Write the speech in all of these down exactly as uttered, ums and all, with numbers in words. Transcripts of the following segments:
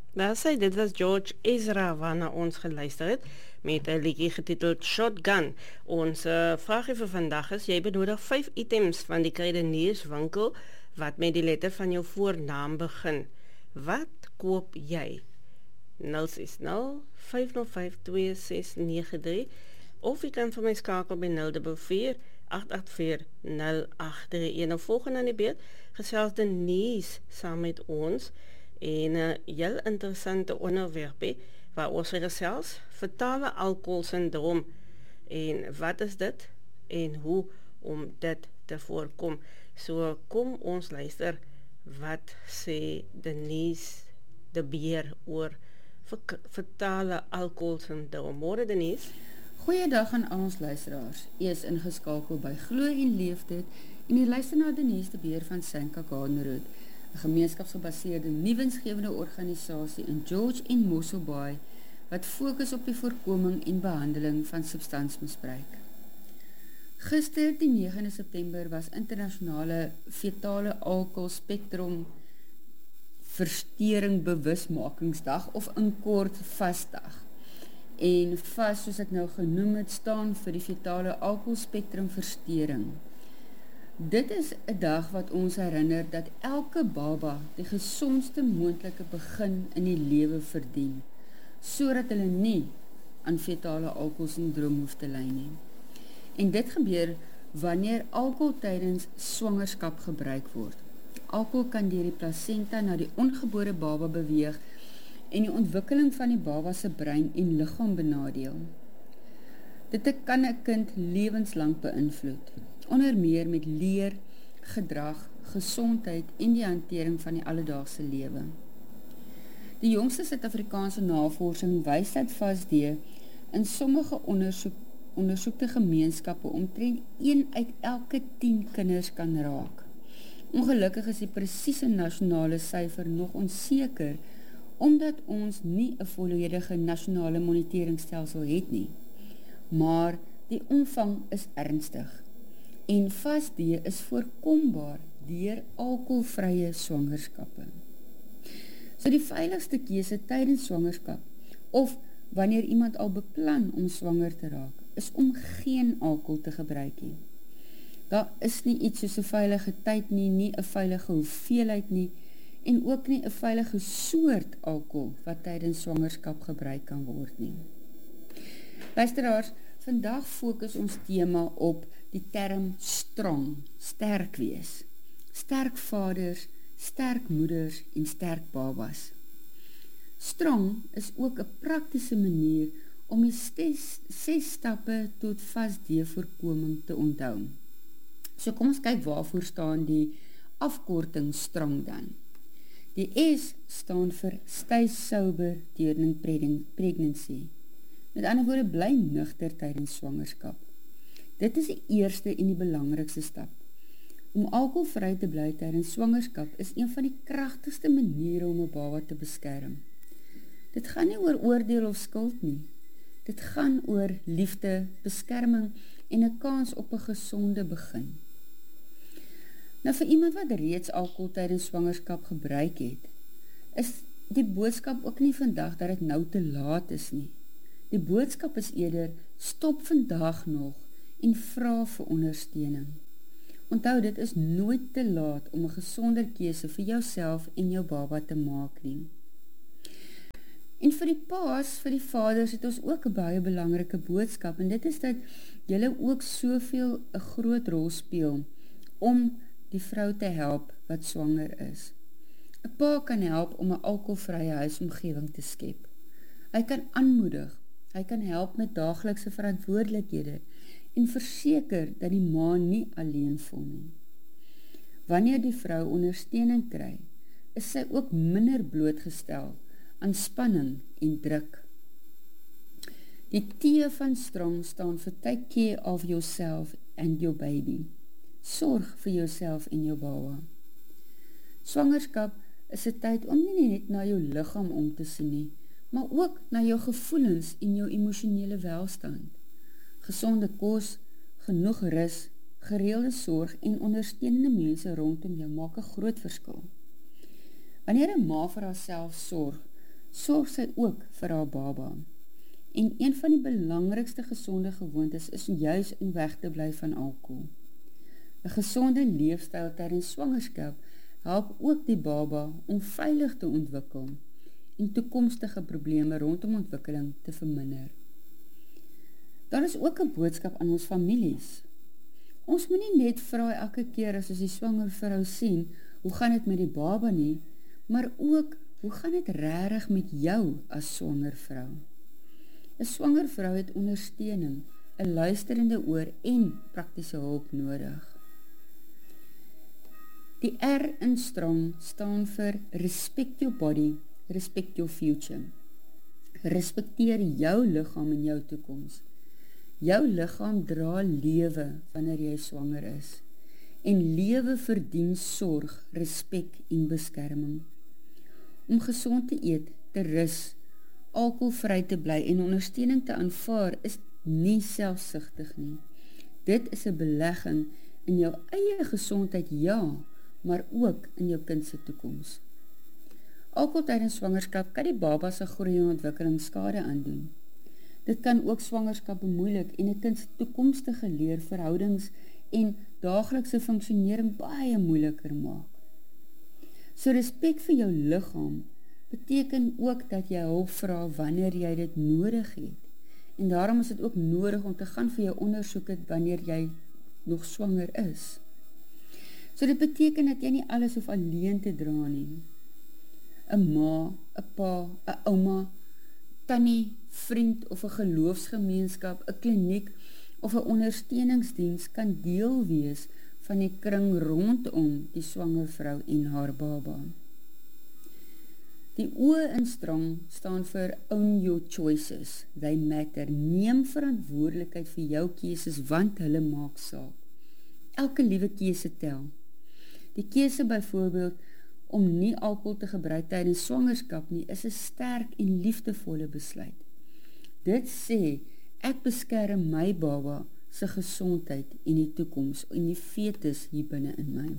Wel sê, dit was George Ezra waarna ons geluister het met 'n liedjie getiteld Shotgun. Ons uh, vraagie vir vandag is, jy benodig vyf items van die kruidenierswinkel wat met die letter van jou voornaam begin. Wat koop jy? nul ses nul vyf nul vyf twee ses nege drie of jy kan vir my skakel by nul vier vier agt agt vier nul agt drie een. Nou volgende aan die beurt gesels Denise saam met ons en 'n uh, heel interessante onderwerp waar ons gesels fetale alkoholsindroom en wat is dit en hoe om dit te voorkom. So kom ons luister wat sê Denise de Beer oor fetale alkoholsindroom. Môre Denise. Goeiedag aan al ons luisteraars. U is ingeskakel by Glo en Leef Dit en u luister na Denise de Beer van Sanka Gardenroad, 'n gemeenskapsgebaseerde nuwensgewende organisasie in George en Mossel Bay wat fokus op die voorkoming en behandeling van substansmisbruik. Gister, die negende September, was internasionale fetale alkohol spektrum versteuring bewusmakingsdag of in kort vasdag. En vas, soos ek nou genoem het, staan vir die fetale alkohol spektrum versteuring. Dit is 'n dag wat ons herinner dat elke baba die gesondste moontlike begin in die lewe verdien, sodat hulle nie aan fetale alkoholsindroom hoef te ly nie. En dit gebeur wanneer alkohol tydens swangerskap gebruik word. Alkohol kan deur die placenta na die ongebore baba beweeg en die ontwikkeling van die baba se brein en liggaam benadeel. Dit kan 'n kind lewenslang beïnvloed, onder meer met leer, gedrag, gesondheid en die hantering van die alledaagse lewe. Die jongste Suid-Afrikaanse navorsing wys dat V A S D in sommige ondersoek, ondersoekte gemeenskappe omtrent een uit elke tien kinders kan raak. Ongelukkig is die presiese nasionale syfer nog onseker, omdat ons nie 'n volledige nasionale moniteringstelsel het nie. Maar die omvang is ernstig en V A S D is voorkombaar deur alkoholvrye swangerskappe. So die veiligste keuse tydens swangerskap of wanneer iemand al beplan om swanger te raak, is om geen alkohol te gebruik nie. Daar is nie iets soos 'n veilige tyd nie, nie 'n veilige hoeveelheid nie, en ook nie 'n veilige soort alkohol wat tydens swangerskap gebruik kan word nie. Luisteraars, vandag fokus ons tema op die term strong, sterk wees. Sterk vaders, sterk moeders en sterk babas. Strong is ook 'n praktiese manier om die ses, ses stappe tot V A S D voorkoming te onthou. So kom ons kyk waarvoor staan die afkorting strong dan. Die S staan vir stay sober during pregnancy. Met ander woorde, bly nugter tydens swangerskap. Dit is die eerste en die belangrikste stap. Om alkoholvry te bly tydens swangerskap is een van die kragtigste maniere om 'n baba te beskerm. Dit gaan nie oor oordeel of skuld nie. Dit gaan oor liefde, beskerming en 'n kans op 'n gesonde begin. Nou vir iemand wat reeds alkohol tydens swangerskap gebruik het, is die boodskap ook nie vandag dat dit nou te laat is nie. Die boodskap is eerder, stop vandag nog en vra vir ondersteuning. Onthou, dit is nooit te laat om 'n gesonder keuse vir jouself en jou baba te maak nie. En vir die paas, vir die vaders, het ons ook 'n baie belangrike boodskap, en dit is dat julle ook soveel 'n groot rol speel om die vrou te help wat swanger is. 'n Pa kan help om 'n alkoholvrye huisomgewing te skep. Hy kan aanmoedig, hy kan help met daaglikse verantwoordelikhede en verseker dat die ma nie alleen voel nie. Wanneer die vrou ondersteuning kry, is sy ook minder blootgestel aan spanning en druk. Die T van strong staan vir take care of yourself and your baby. Sorg vir jouself en jou baba. Swangerskap is 'n tyd om nie net na jou liggaam om te sien nie, maar ook na jou gevoelens en jou emosionele welstand. Gesonde kos, genoeg rus, gereelde sorg en ondersteunende mense rondom jou maak 'n groot verskil. Wanneer 'n ma vir haarself sorg, sorg sy ook vir haar baba. En een van die belangrikste gesonde gewoontes is juis om weg te bly van alkohol. 'n Gesonde leefstyl tydens swangerskap help ook die baba om veilig te ontwikkel en toekomstige probleme rondom ontwikkeling te verminder. Daar is ook 'n boodskap aan ons families. Ons moet nie net vra elke keer as ons die swanger vrou sien, hoe gaan dit met die baba nie, maar ook, hoe gaan dit regtig met jou as swanger vrou? 'n Swanger vrou het ondersteuning, 'n luisterende oor en praktiese hulp nodig. Die R in strong staan vir respect your body, respect your future. Respekteer jou liggaam en jou toekoms. Jou liggaam dra lewe wanneer jy swanger is. En lewe verdien sorg, respek en beskerming. Om gesond te eet, te rus, alkoholvry te bly en ondersteuning te aanvaar is nie selfsugtig nie. Dit is 'n belegging in jou eie gesondheid, ja, maar ook in jou kind se toekoms. Alkohol tydens swangerskap kan die baba se groei en ontwikkeling skade aandoen. Dit kan ook swangerskap bemoeilik en 'n kind se toekomstige leerverhoudings en daaglikse funksionering baie moeiliker maak. So respek vir jou liggaam beteken ook dat jy hulp vra wanneer jy dit nodig het. En daarom is dit ook nodig om te gaan vir jou ondersoeke wanneer jy nog swanger is. So dit beteken dat jy nie alles hoef alleen te dra nie. 'n Ma, 'n pa, 'n ouma, tannie, vriend of 'n geloofsgemeenskap, 'n kliniek of 'n ondersteuningsdiens kan deel wees van die kring rondom die swanger vrou en haar baba. Die O in strong staan vir own your choices, they matter. Neem verantwoordelikheid vir jou keuses want hulle maak saak. Elke liewe keuse tel. Die keuse byvoorbeeld om nie alkohol te gebruik tydens swangerskap nie, is 'n sterk en liefdevolle besluit. Dit sê, ek beskerm my baba se gesondheid en die toekoms en die fetus hier binne in my.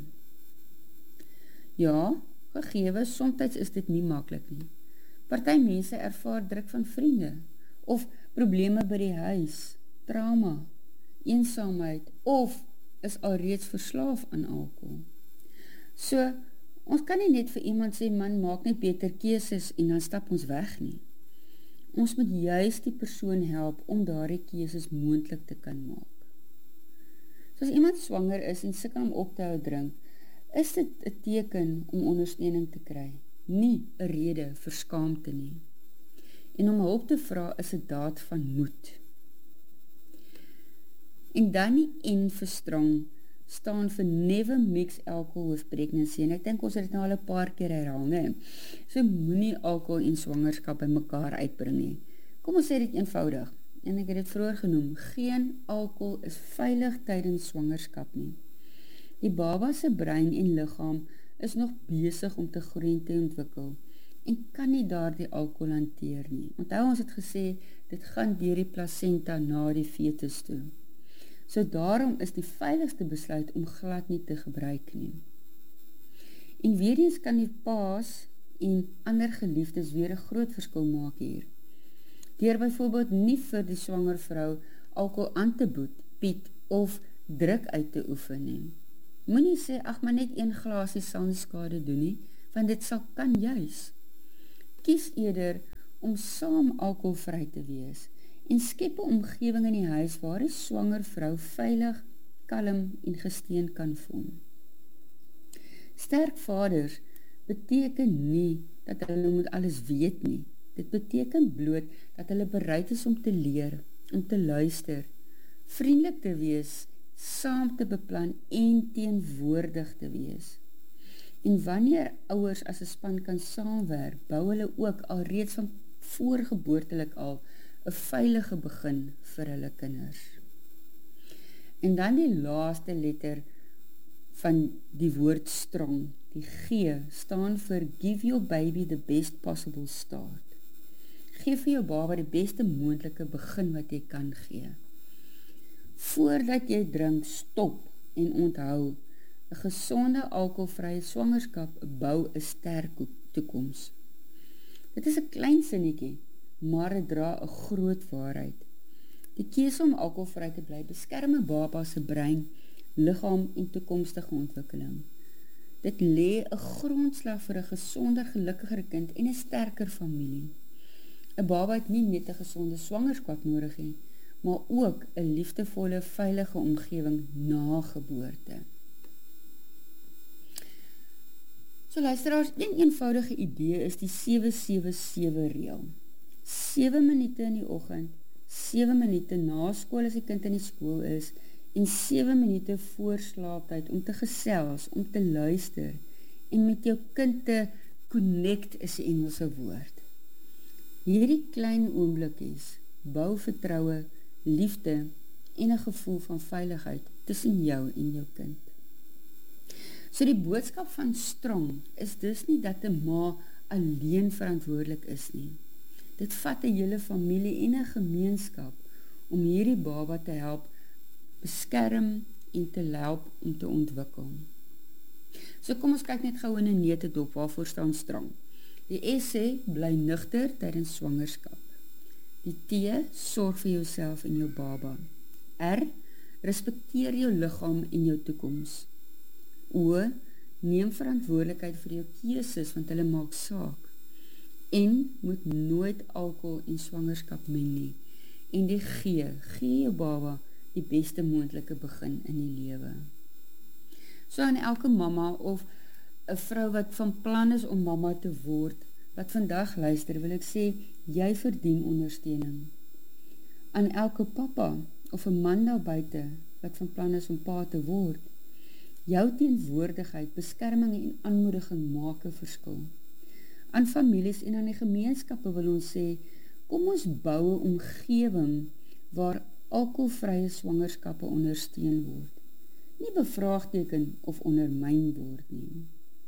Ja, gegewe, soms is dit nie maklik nie. Party mense ervaar druk van vriende, of probleme by die huis, trauma, eensaamheid, of is alreeds verslaaf aan alkohol. So, ons kan nie net vir iemand sê, man, maak net beter keuses en dan stap ons weg nie. Ons moet juist die persoon help om daardie keuses moontlik te kan maak. So as iemand swanger is en sukkel om op te hou drink, is dit 'n teken om ondersteuning te kry, nie 'n rede vir skaamte nie. En om hulp te vra is 'n daad van moed. En dan die N vir strong staan vir never mix alcohol with pregnancy, en ek dink ons het dit nou al 'n paar keer herhaal, nee. So moenie alcohol en swangerskap by mekaar uitbring nie. Kom ons sê dit eenvoudig, en ek het dit vroeër genoem, geen alcohol is veilig tydens swangerskap nie. Die baba se brein en liggaam is nog besig om te groei en te ontwikkel, en kan nie daardie alcohol hanteer nie. Onthou ons het gesê, dit gaan deur die placenta na die fetus toe. So daarom is die veiligste besluit om glad nie te gebruik nie. En weer eens kan die paas en ander geliefdes weer 'n groot verskil maak hier. Deur byvoorbeeld nie vir die swanger vrou alkohol aan te boet, bied of druk uit te oefen nie. Moenie sê, ag maar net een glasie sal nie skade doen nie, want dit sal kan juis. Kies eerder om saam alkoholvry te wees, en skep 'n omgewing in die huis waar die swanger vrou veilig, kalm en gesteun kan voel. Sterk vaders beteken nie dat hulle moet alles weet nie. Dit beteken bloot dat hulle bereid is om te leer, om te luister, vriendelik te wees, saam te beplan en teenwoordig te wees. En wanneer ouers as 'n span kan saamwerk, bou hulle ook alreeds van voorgeboortelik al 'n veilige begin vir hulle kinders. En dan die laaste letter van die woord strong, die G, staan vir give your baby the best possible start. Geef vir jou baba die beste moontlike begin wat jy kan gee. Voordat jy drink, stop en onthou, 'n gesonde alkoholvrye swangerskap bou 'n sterk toekoms. Dit is 'n klein sinnetjie, maar dit dra 'n groot waarheid. Die keuse om alkoholvry te bly beskerm 'n baba se brein, liggaam en toekomstige ontwikkeling. Dit lê 'n grondslag vir 'n gesonder, gelukkiger kind en 'n sterker familie. 'n Baba het nie net 'n gesonde swangerskap nodig nie, maar ook 'n liefdevolle, veilige omgewing na geboorte. So luisteraars, een eenvoudige idee is die sewe sewe sewe reël. sewe minute in die oggend, sewe minute na skool as die kind in die skool is, en sewe minute voor slaaptyd om te gesels, om te luister, en met jou kind te connect is die Engelse woord. Hierdie klein oomblikies bou vertroue, liefde en 'n gevoel van veiligheid tussen jou en jou kind. So die boodskap van Strong is dus nie dat 'n ma alleen verantwoordelik is nie. Dit vat 'n hele familie en 'n gemeenskap om hierdie baba te help beskerm en te help om te ontwikkel. So kom ons kyk net gou in 'n neutedop, waarvoor staan Strong. Die S sê, bly nugter tydens swangerskap. Die T, sorg vir jouself en jou baba. R, respekteer jou liggaam en jou toekoms. O, neem verantwoordelikheid vir jou keuses, want hulle maak saak. En moet nooit alkohol en swangerskap meng nie. En die G, gee jou baba die beste moontlike begin in die lewe. So aan elke mamma of 'n vrou wat van plan is om mamma te word, wat vandag luister, wil ek sê, jy verdien ondersteuning. Aan elke papa of 'n man daar buite wat van plan is om pa te word, jou teenwoordigheid, beskerming en aanmoediging maak 'n verskil. Aan families en aan die gemeenskappe wil ons sê, kom ons bou 'n omgewing waar alkoholvrye swangerskappe ondersteun word. Nie bevraagteken of ondermyn word nie.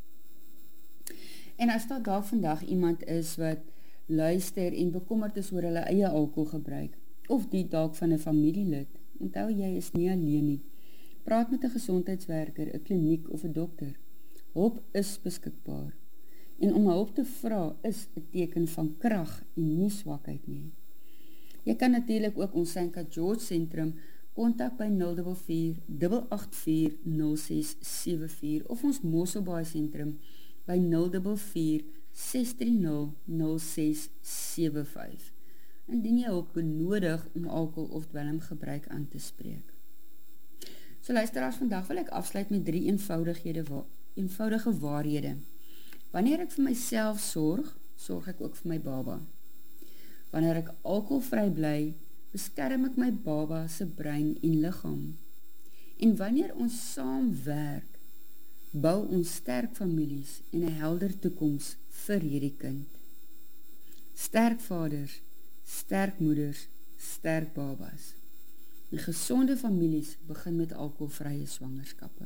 En as daar dalk vandag iemand is wat luister en bekommerd is oor hulle eie alkoholgebruik, of die dalk van 'n familielid, onthou jy is nie alleen nie. Praat met 'n gesondheidswerker, 'n kliniek of 'n dokter. Hulp is beskikbaar. En om hulp te vra is 'n teken van krag en nie swakheid nie. Jy kan natuurlik ook ons Saint George Sentrum kontak by nul vier vier, agt agt vier, nul ses sewe vier of ons Mosselbaai Sentrum by nul vier vier, ses drie nul, nul ses sewe vyf. Indien jy hulp benodig om alkohol of dwelmgebruik aan te spreek. So luisteraars, vandag wil ek afsluit met drie eenvoudighede, eenvoudige waarhede. Wanneer ek vir myself sorg, sorg ek ook vir my baba. Wanneer ek alkoholvry bly, beskerm ek my baba se brein en liggaam. En wanneer ons saamwerk, bou ons sterk families en 'n helder toekoms vir hierdie kind. Sterk vaders, sterk moeders, sterk babas. En gesonde families begin met alkoholvrye swangerskappe.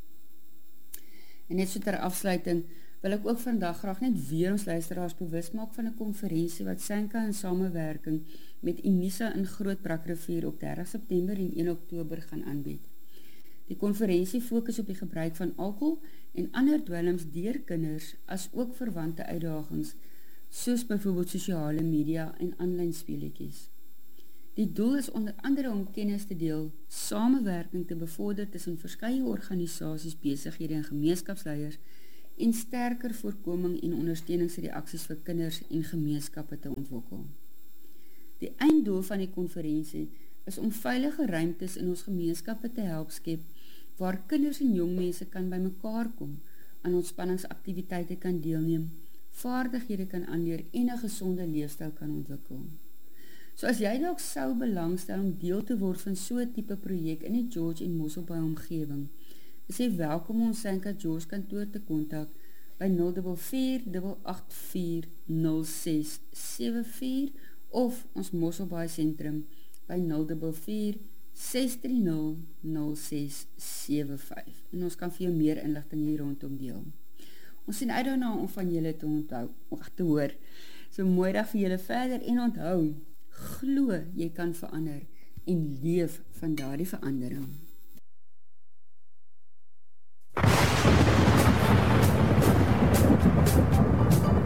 En net so ter afsluiting, wil ek ook vandag graag net weer ons luisteraars bewus maak van 'n konferensie wat Senka in samewerking met Unisa in Groot Brakrivier op dertig September en een Oktober gaan aanbied. Die konferensie fokus op die gebruik van alkohol en ander dwelms deur kinders as ook verwante uitdagings, soos byvoorbeeld sosiale media en aanlyn speletjies. Die doel is onder andere om kennis te deel, samewerking te bevorder tussen verskeie organisasies, besighede en gemeenskapsleiers en sterker voorkoming en ondersteuningsreaksies vir kinders en gemeenskappe te ontwikkel. Die einddoel van die konferensie is om veilige ruimtes in ons gemeenskappe te help skep, waar kinders en jong mense kan by mekaar kom, aan ontspanningsaktiwiteite kan deelneem, vaardighede kan aanleer en 'n gesonde leefstyl kan ontwikkel. So as jy dalk sou belangstel om deel te word van so 'n tipe projek in die George en Mosselbaai omgewing, is jy welkom om ons Saint George kantoor te kontak by nul vier vier, agt agt vier, nul ses sewe vier of ons Mosselbaai Sentrum by nul vier vier, ses drie nul, nul ses sewe vyf. En ons kan vir jou meer inligting hier rondom deel. Ons sien uit daarna om van julle te onthou, of te hoor. So mooi dag vir julle verder en onthou, glo jy kan verander en leef van daardie verandering.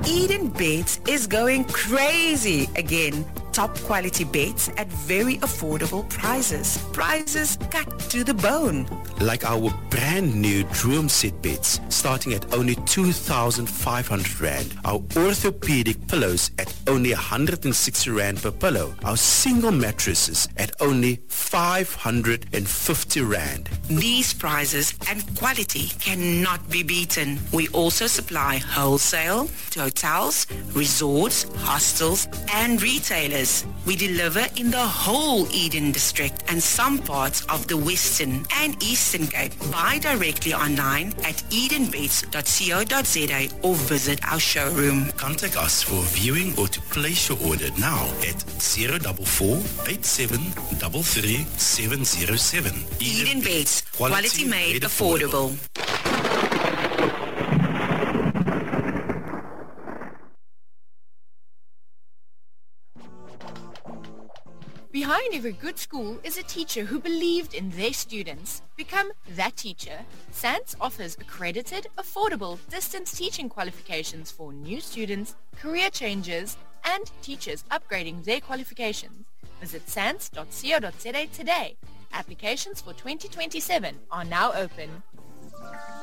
Eden Beds is going crazy again. Top quality beds at very affordable prices. Prices cut to the bone. Like our brand new Droom Set beds, starting at only two thousand five hundred rand. Our orthopedic pillows at only one hundred sixty rand per pillow. Our single mattresses at only five hundred fifty rand. These prices and quality cannot be beaten. We also supply wholesale to hotels, resorts, hostels, and retailers. We deliver in the whole Eden District and some parts of the Western and Eastern Cape. Buy directly online at eden beds dot co dot za or visit our showroom. Contact us for viewing or to place your order now at zero four four, eight seven three three, seven zero seven. Eden Beds, quality, quality made, made affordable. affordable. Behind every good school is a teacher who believed in their students. Become that teacher. S A N S offers accredited, affordable distance teaching qualifications for new students, career changers, and teachers upgrading their qualifications. Visit sans dot co dot za today. Applications for twenty twenty-seven are now open.